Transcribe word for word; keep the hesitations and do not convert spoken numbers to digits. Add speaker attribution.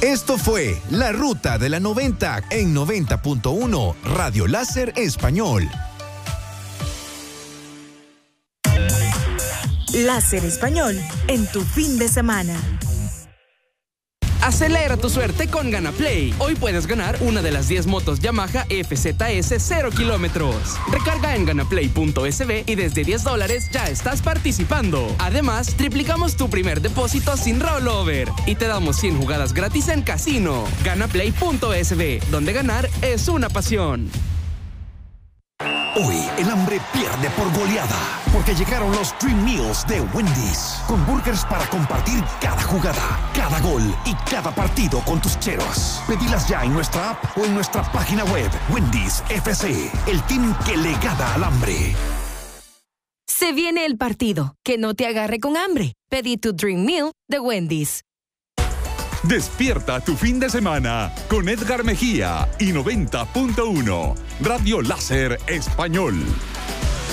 Speaker 1: Esto fue La Ruta de la noventa en noventa punto uno Radio Láser Español.
Speaker 2: Láser Español en tu fin de semana.
Speaker 3: Acelera tu suerte con GanaPlay. Hoy puedes ganar una de las diez motos Yamaha F Z S cero kilómetros. Recarga en ganaplay punto es be y desde diez dólares ya estás participando. Además, triplicamos tu primer depósito sin rollover y te damos cien jugadas gratis en casino. ganaplay punto es be, donde ganar es una pasión.
Speaker 4: Hoy el hambre pierde por goleada, porque llegaron los Dream Meals de Wendy's, con burgers para compartir cada jugada, cada gol y cada partido con tus cheros. Pedilas ya en nuestra app o en nuestra página web. Wendy's F C, el team que le gana al hambre.
Speaker 5: Se viene el partido, que no te agarre con hambre. Pedí tu Dream Meal de Wendy's.
Speaker 6: Despierta tu fin de semana con Edgar Mejía y noventa punto uno Radio Láser Español.